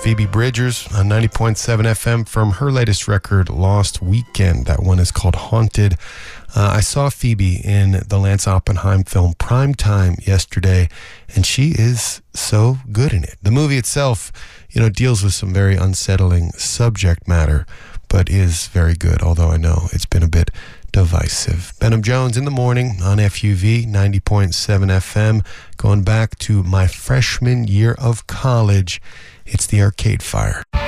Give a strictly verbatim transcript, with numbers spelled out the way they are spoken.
Phoebe Bridgers on ninety point seven F M from her latest record, Lost Weekend. That one is called Haunted. Uh, I saw Phoebe in the Lance Oppenheim film Prime Time yesterday, and she is so good in it. The movie itself, you know, deals with some very unsettling subject matter, but is very good, although I know it's been a bit divisive. Benham Jones in the morning on F U V ninety point seven F M. Going back to my freshman year of college, it's the Arcade Fire.